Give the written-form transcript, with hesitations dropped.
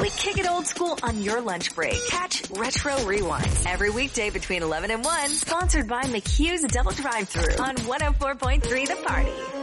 kick it old school on your lunch break. Catch Retro Rewind every weekday between 11 and 1. Sponsored by McHugh's Double Drive-Thru on 104.3 The Party.